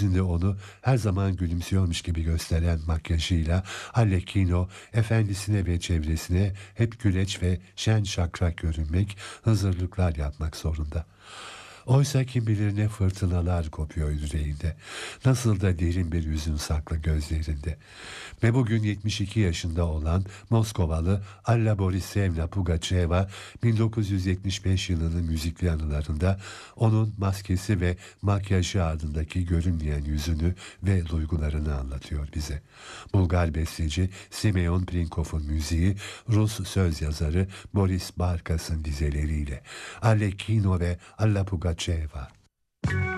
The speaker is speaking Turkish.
yüzünde onu her zaman gülümsüyormuş gibi gösteren makyajıyla Arlecchino efendisine ve çevresine hep güleç ve şen şakrak görünmek, hazırlıklar yapmak zorunda. Oysa kim bilir ne fırtınalar kopuyor yüreğinde. Nasıl da derin bir hüzün saklı gözlerinde. Ve bugün 72 yaşında olan Moskovalı Alla Borisevna Pugacheva 1975 yılının müzikli anılarında onun maskesi ve makyajı ardındaki görünmeyen yüzünü ve duygularını anlatıyor bize. Bulgar besteci Simeon Prinkov'un müziği, Rus söz yazarı Boris Barkas'ın dizeleriyle. Arlecchino ve Alla Pugacheva.